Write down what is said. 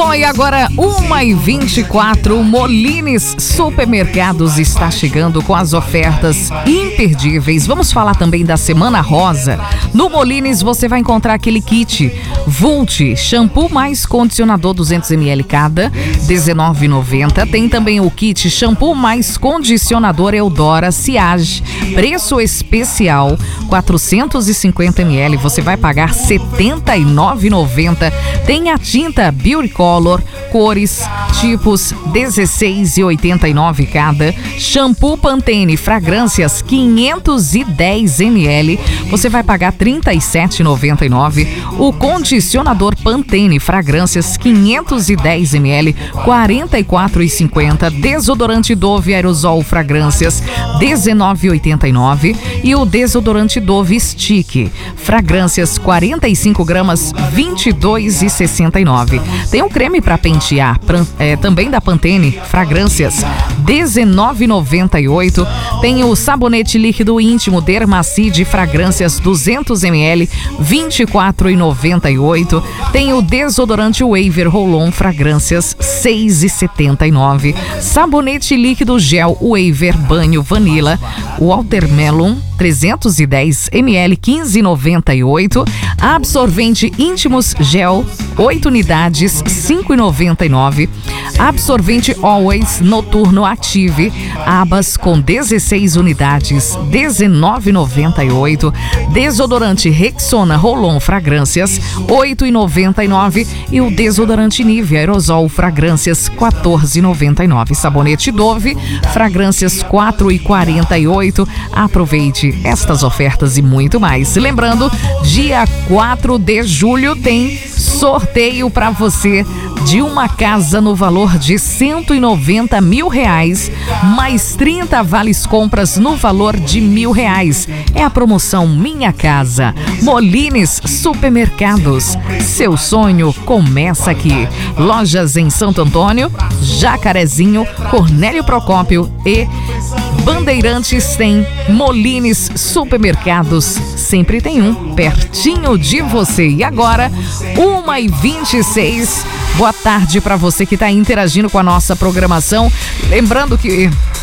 Bom, e agora 1h24, Molines Supermercados está chegando com as ofertas imperdíveis. Vamos falar também da Semana Rosa. No Molines você vai encontrar aquele kit Vult, shampoo mais condicionador 200ml cada, R$19,90. Tem também o kit shampoo mais condicionador Eudora Siage, preço especial, 450ml, você vai pagar R$79,90. Tem a tinta Beauty Color, cores, tipos, R$16,89 cada. Shampoo Pantene Fragrâncias 510ml, você vai pagar R$37,99. O condicionador Pantene Fragrâncias 510ml, R$44,50. Desodorante Dove Aerosol Fragrâncias, R$19,89. E o desodorante Dove Stick Fragrâncias 45 gramas, R$22,69. Tem um creme para pentear, também da Pantene Fragrâncias, R$19,98. Tem o sabonete líquido íntimo Dermacide Fragrâncias 200ml, R$24,98. Tem o desodorante Waver Roll-On Fragrâncias, R$6,79. Sabonete líquido gel Waver Banho Vanilla Watermelon 310ml, R$15,98. Absorvente íntimos gel 8 unidades, R$5,99. Absorvente Always Noturno Active Abas com 16 unidades, R$19,98. Desodorante Rexona Roll-On Fragrâncias, R$8,99. E o desodorante Nivea Aerosol Fragrâncias, R$14,99. Sabonete Dove Fragrâncias, R$4,48. Aproveite estas ofertas e muito mais. Lembrando, dia 4 de julho tem sorteio para você de uma casa no valor de R$190 mil, mais 30 vales compras no valor de R$1.000. É a promoção Minha Casa. Molines Supermercados. Seu sonho começa aqui. Lojas em Santo Antônio, Jacarezinho, Cornélio Procópio e Bandeirantes. Tem Molines Supermercados. Sempre tem um pertinho de você. E agora, 1h26. Boa tarde para você que está interagindo com a nossa programação. Lembrando que